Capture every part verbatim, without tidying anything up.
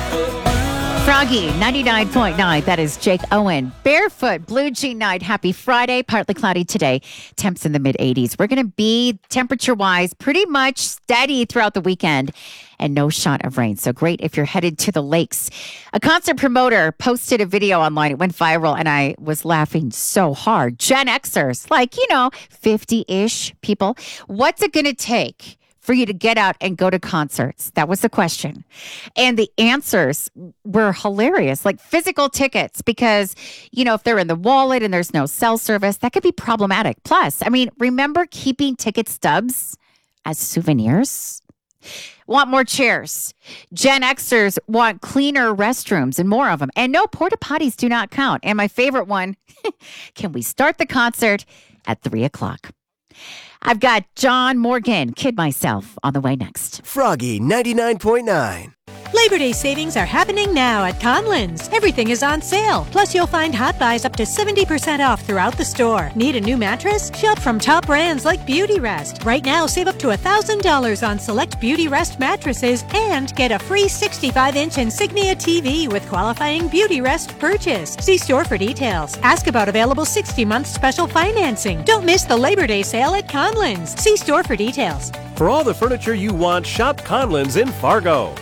Froggy, ninety-nine point nine. That is Jake Owen. Barefoot, blue jean night. Happy Friday. Partly cloudy today. Temps in the mid eighties. We're going to be temperature-wise pretty much steady throughout the weekend and no shot of rain. So great if you're headed to the lakes. A concert promoter posted a video online. It went viral and I was laughing so hard. Gen Xers, like, you know, fifty-ish people. What's it going to take for you to get out and go to concerts? That was the question. And the answers were hilarious, like physical tickets, because, you know, if they're in the wallet and there's no cell service, that could be problematic. Plus, I mean, remember keeping ticket stubs as souvenirs? Want more chairs. Gen Xers want cleaner restrooms and more of them. And no, porta potties do not count. And my favorite one, can we start the concert at three o'clock? I've got John Morgan, Kid Myself, on the way next. Froggy ninety-nine point nine. Labor Day savings are happening now at Conlins. Everything is on sale. Plus, you'll find hot buys up to seventy percent off throughout the store. Need a new mattress? Shop from top brands like Beautyrest. Right now, save up to one thousand dollars on select Beautyrest mattresses and get a free sixty-five inch Insignia T V with qualifying Beautyrest purchase. See store for details. Ask about available sixty month special financing. Don't miss the Labor Day sale at Conlins. See store for details. For all the furniture you want, shop Conlins in Fargo.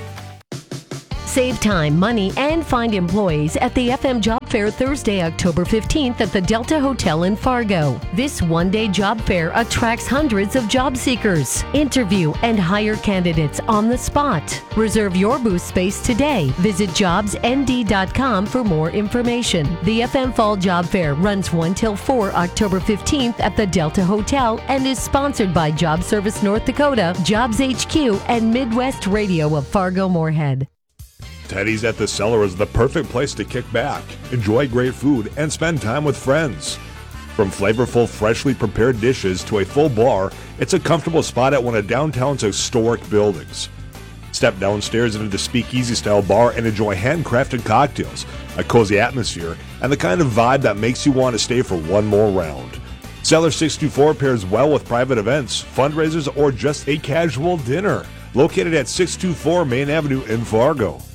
Save time, money, and find employees at the F M Job Fair Thursday, October fifteenth at the Delta Hotel in Fargo. This one-day job fair attracts hundreds of job seekers. Interview and hire candidates on the spot. Reserve your booth space today. Visit jobs n d dot com for more information. The F M Fall Job Fair runs one till four October fifteenth at the Delta Hotel and is sponsored by Job Service North Dakota, Jobs H Q, and Midwest Radio of Fargo-Moorhead. Teddy's at the Cellar is the perfect place to kick back, enjoy great food, and spend time with friends. From flavorful, freshly prepared dishes to a full bar, it's a comfortable spot at one of downtown's historic buildings. Step downstairs into the speakeasy-style bar and enjoy handcrafted cocktails, a cozy atmosphere, and the kind of vibe that makes you want to stay for one more round. Cellar six two four pairs well with private events, fundraisers, or just a casual dinner. Located at six two four Main Avenue in Fargo.